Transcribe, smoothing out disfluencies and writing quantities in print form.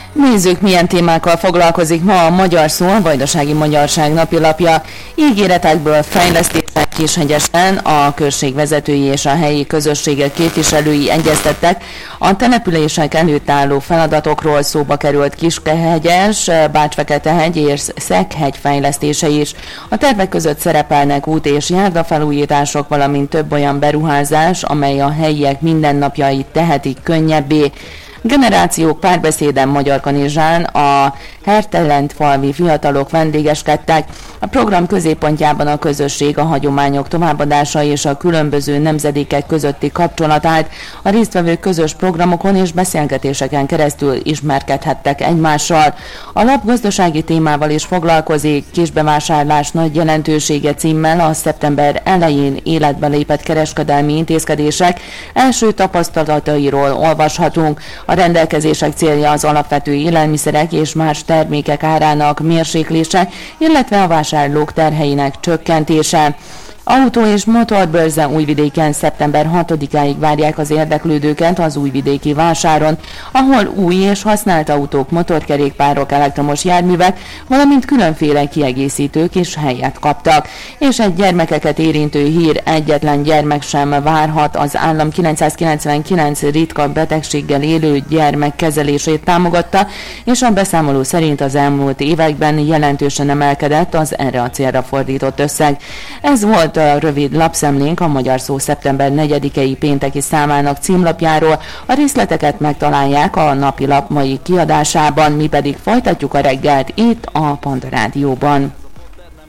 Nézzük, milyen témákkal foglalkozik ma a Magyar Szó, a Vajdasági Magyarság napilapja. Ígéretekből fejlesztések Kishegyesen a község vezetői és a helyi közösségek képviselői egyeztettek. A települések előtt álló feladatokról szóba került Kiskehegyes, Bács-Feketehegy és Szeghegy fejlesztése is. A tervek között szerepelnek út- és járdafelújítások, valamint több olyan beruházás, amely a helyiek mindennapjait tehetik könnyebbé. Generációk párbeszéden Magyarkanizsán a Hertelent falvi fiatalok vendégeskedtek. A program középpontjában a közösség, a hagyományok továbbadása és a különböző nemzedékek közötti kapcsolat állt. A résztvevők közös programokon és beszélgetéseken keresztül ismerkedhettek egymással. A lap gazdasági témával is foglalkozik. Kisbevásárlás nagy jelentősége címmel a szeptember elején életbe lépett kereskedelmi intézkedések első tapasztalatairól olvashatunk. A rendelkezések célja az alapvető élelmiszerek és más termékek árának mérséklése, illetve a vásárlók terheinek csökkentése. Autó- és motorbörze Újvidéken szeptember 6-áig várják az érdeklődőket az újvidéki vásáron, ahol új és használt autók, motorkerékpárok, elektromos járművek, valamint különféle kiegészítők is helyet kaptak. És egy gyermekeket érintő hír: egyetlen gyermek sem várhat. Az állam 999 ritka betegséggel élő gyermek kezelését támogatta, és a beszámoló szerint az elmúlt években jelentősen emelkedett az erre a célra fordított összeg. Ez volt a rövid lapszemlénk a Magyar Szó szeptember 4-i pénteki számának címlapjáról. A részleteket megtalálják a napilap mai kiadásában, mi pedig folytatjuk a reggelt itt a Panda Rádióban.